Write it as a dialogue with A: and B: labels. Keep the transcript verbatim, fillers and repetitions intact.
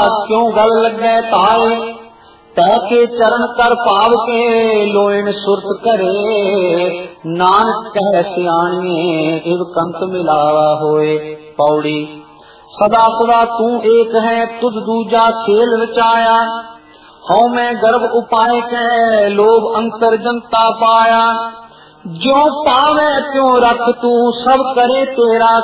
A: क्यों गल लगे ताए, तै के चरण कर पाव के लोइन सुरत करे। नानक कह सियाणिए इव कंत मिलावा होए। पौड़ी सदा सदा तू एक है तुझ दूजा खेल रचाया, हौ मैं गर्भ उपाय कह लोभ अंतर जनता पाया। जो पावे त्यों रख तू सब करे तेरा